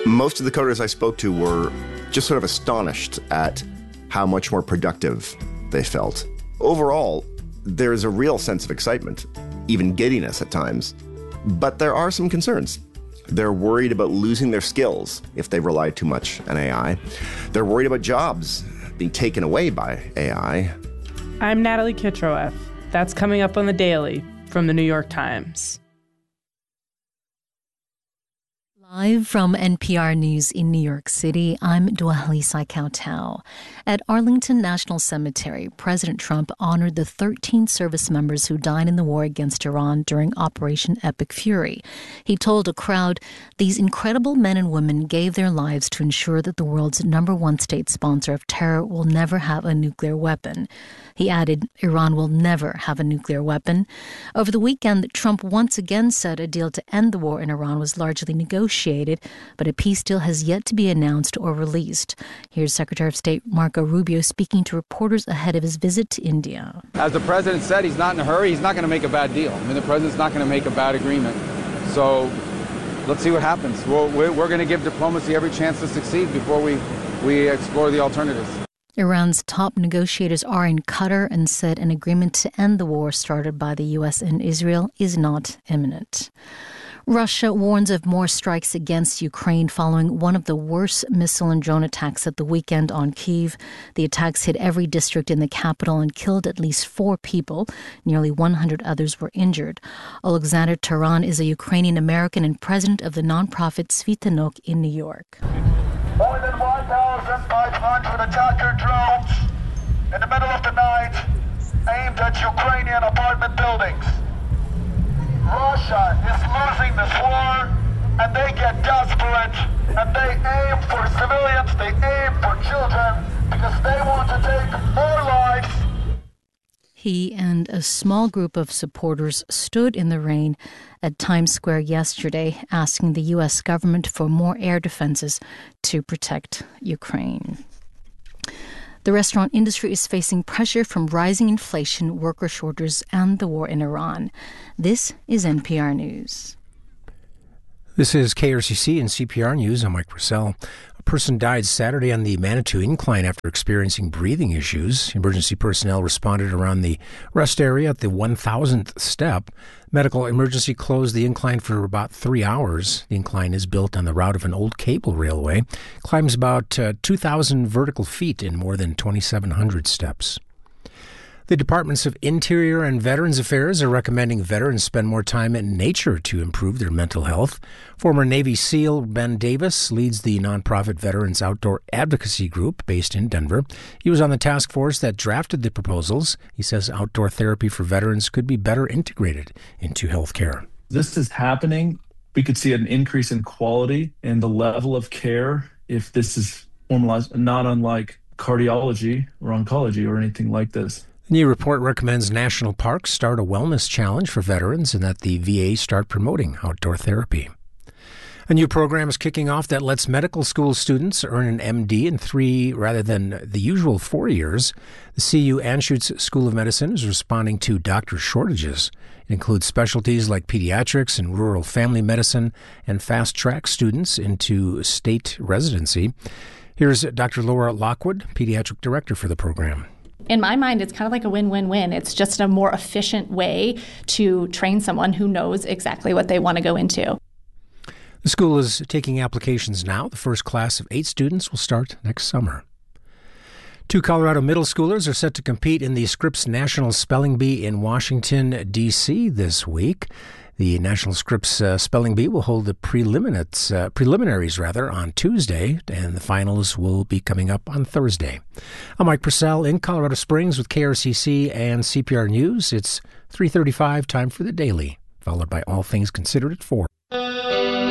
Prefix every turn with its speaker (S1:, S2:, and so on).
S1: Most of the coders I spoke to were just sort of astonished at how much more productive they felt. Overall, there's a real sense of excitement, even giddiness at times, but there are some concerns. They're worried about losing their skills if they rely too much on AI. They're worried about jobs being taken away by AI.
S2: I'm Natalie Kitroeff. That's coming up on The Daily from the New York Times.
S3: Live from NPR News in New York City, I'm Dwalisa Kautal. At Arlington National Cemetery, President Trump honored the 13 service members who died in the war against Iran during Operation Epic Fury. He told a crowd, "These incredible men and women gave their lives to ensure that the world's #1 state sponsor of terror will never have a nuclear weapon." He added, "Iran will never have a nuclear weapon." Over the weekend, Trump once again said a deal to end the war in Iran was largely negotiated, but a peace deal has yet to be announced or released. Here's Secretary of State Marco Rubio speaking to reporters ahead of his visit to India.
S4: As the president said, he's not in a hurry. He's not going to make a bad deal. I mean, the president's not going to make a bad agreement. So let's see what happens. We're going to give diplomacy every chance to succeed before we explore the alternatives.
S3: Iran's top negotiators are in Qatar and said an agreement to end the war started by the U.S. and Israel is not imminent. Russia warns of more strikes against Ukraine following one of the worst missile and drone attacks at the weekend on Kyiv. The attacks hit every district in the capital and killed at least 4 people. Nearly 100 others were injured. Alexander Taran is a Ukrainian-American and president of the nonprofit Svitanok in New York.
S5: More than 1,500 attacker drones in the middle of the night aimed at Ukrainian apartment buildings. Russia is losing this war, and they get desperate, and they aim for civilians, they aim for children, because they want to take more lives.
S3: He and a small group of supporters stood in the rain at Times Square yesterday, asking the U.S. government for more air defenses to protect Ukraine. The restaurant industry is facing pressure from rising inflation, worker shortages, and the war in Iran. This is NPR News.
S6: This is KRCC and CPR News. I'm Mike Purcell. A person died Saturday on the Manitou Incline after experiencing breathing issues. Emergency personnel responded around the rest area at the 1,000th step. Medical emergency closed the incline for about 3 hours. The incline is built on the route of an old cable railway. Climbs about 2,000 vertical feet in more than 2,700 steps. The Departments of Interior and Veterans Affairs are recommending veterans spend more time in nature to improve their mental health. Former Navy SEAL Ben Davis leads the nonprofit Veterans Outdoor Advocacy Group based in Denver. He was on the task force that drafted the proposals. He says outdoor therapy for veterans could be better integrated into health care.
S7: This is happening. We could see an increase in quality and the level of care if this is formalized, not unlike cardiology or oncology or anything like this.
S6: The new report recommends national parks start a wellness challenge for veterans and that the VA start promoting outdoor therapy. A new program is kicking off that lets medical school students earn an MD in 3 rather than the usual 4 years. The CU Anschutz School of Medicine is responding to doctor shortages. It includes specialties like pediatrics and rural family medicine and fast-track students into state residency. Here's Dr. Laura Lockwood, pediatric director for the program.
S8: In my mind, it's kind of like a win-win-win. It's just a more efficient way to train someone who knows exactly what they want to go into.
S6: The school is taking applications now. The first class of 8 students will start next summer. 2 Colorado middle schoolers are set to compete in the Scripps National Spelling Bee in Washington, D.C. this week. The National Scripps Spelling Bee will hold the preliminaries on Tuesday, and the finals will be coming up on Thursday. I'm Mike Purcell in Colorado Springs with KRCC and CPR News. It's 3:35, time for the Daily, followed by All Things Considered at 4.